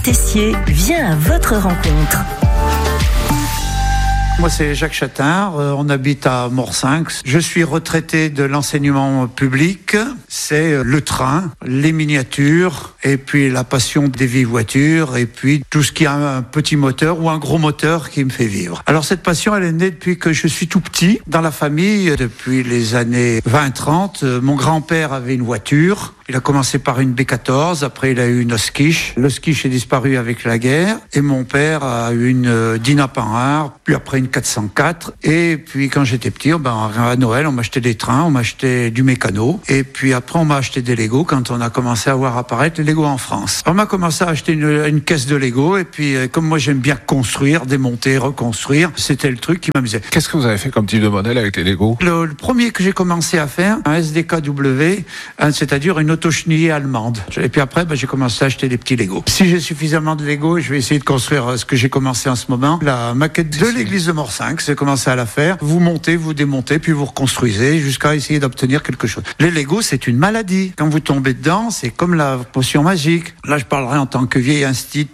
Tessier vient à votre rencontre. Moi, c'est Jacques Chatard, on habite à Morsinx. Je suis retraité de l'enseignement public. C'est le train, les miniatures, et puis la passion des vieilles voitures, et puis tout ce qui a un petit moteur ou un gros moteur qui me fait vivre. Alors cette passion, elle est née depuis que je suis tout petit. Dans la famille, depuis les années 20-30, mon grand-père avait une voiture. Il a commencé par une B14, après il a eu une Oskish. L'Oskish est disparu avec la guerre, et mon père a eu une Dinah Panhard, puis après une 404. Et puis quand j'étais petit, à Noël, on m'achetait des trains, on m'achetait du mécano, et puis après on m'a acheté des Lego quand on a commencé à voir apparaître les Lego en France. On m'a commencé à acheter une caisse de Lego, et puis comme moi j'aime bien construire, démonter, reconstruire, c'était le truc qui m'amusait. Qu'est-ce que vous avez fait comme type de modèle avec les Lego ? Le premier que j'ai commencé à faire, un SDKW, c'est-à-dire une auto-chenillée allemande. Et puis après, j'ai commencé à acheter des petits Lego. Si j'ai suffisamment de Lego, je vais essayer de construire ce que j'ai commencé en ce moment. La maquette de l'église de Morsinx, j'ai commencé à la faire. Vous montez, vous démontez, puis vous reconstruisez jusqu'à essayer d'obtenir quelque chose. Les Lego, c'est une maladie. Quand vous tombez dedans, c'est comme la potion magique. Là, je parlerai en tant que vieil instit.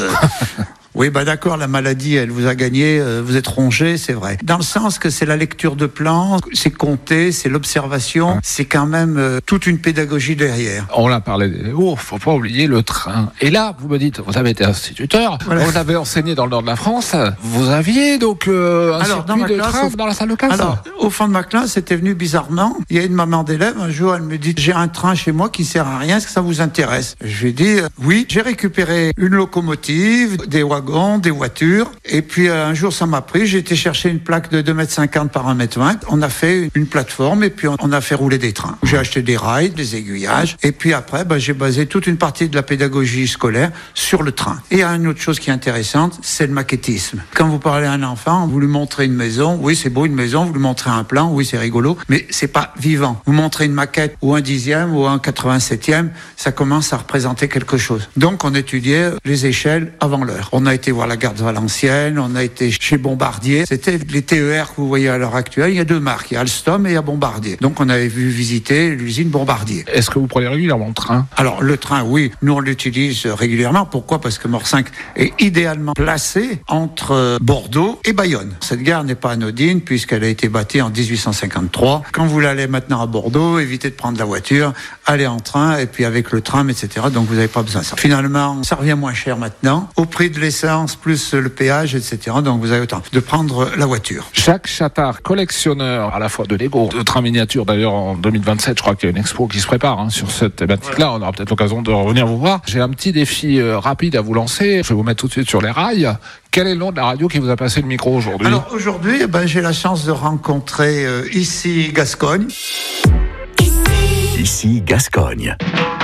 Oui, d'accord, la maladie, elle vous a gagné, vous êtes rongé, c'est vrai. Dans le sens que c'est la lecture de plans, c'est compter, c'est l'observation, c'est quand même toute une pédagogie derrière. On a parlé des Lego, faut pas oublier le train. Et là, vous me dites, vous avez été instituteur, voilà. Vous avez enseigné dans le nord de la France, vous aviez donc un circuit de train dans la salle de classe. Alors, au fond de ma classe, c'était venu bizarrement. Il y a une maman d'élève, un jour, elle me dit, j'ai un train chez moi qui sert à rien, est-ce que ça vous intéresse? Je lui ai dit, oui, j'ai récupéré une locomotive, des wagons, des voitures, et puis un jour ça m'a pris, j'ai été chercher une plaque de 2,50 m par 1,20 m, on a fait une plateforme et puis on a fait rouler des trains. J'ai acheté des rails, des aiguillages, et puis après j'ai basé toute une partie de la pédagogie scolaire sur le train. Et il y a une autre chose qui est intéressante, c'est le maquettisme. Quand vous parlez à un enfant, vous lui montrez une maison, oui c'est beau une maison, vous lui montrez un plan, oui c'est rigolo, mais c'est pas vivant. Vous montrez une maquette ou un 10e ou un 87e, ça commence à représenter quelque chose. Donc on étudiait les échelles avant l'heure. On a été voir la gare de Valenciennes, on a été chez Bombardier. C'était les TER que vous voyez à l'heure actuelle. Il y a deux marques, il y a Alstom et il y a Bombardier. Donc on avait vu visiter l'usine Bombardier. Est-ce que vous prenez régulièrement le train ? Alors le train, oui, nous on l'utilise régulièrement. Pourquoi ? Parce que Morsinx est idéalement placé entre Bordeaux et Bayonne. Cette gare n'est pas anodine puisqu'elle a été bâtie en 1853. Quand vous allez maintenant à Bordeaux, évitez de prendre la voiture, allez en train et puis avec le tram, etc. Donc vous n'avez pas besoin de ça. Finalement, ça revient moins cher maintenant. Au prix de l'essence, plus le péage, etc. Donc vous avez autant de prendre la voiture. Jacques Chatard, collectionneur à la fois de Lego, de trains miniatures. D'ailleurs, en 2027, je crois qu'il y a une expo qui se prépare sur cette thématique-là. On aura peut-être l'occasion de revenir vous voir. J'ai un petit défi rapide à vous lancer. Je vais vous mettre tout de suite sur les rails. Quel est le nom de la radio qui vous a passé le micro aujourd'hui ? Alors aujourd'hui, j'ai la chance de rencontrer ici Gascogne. Ici Gascogne.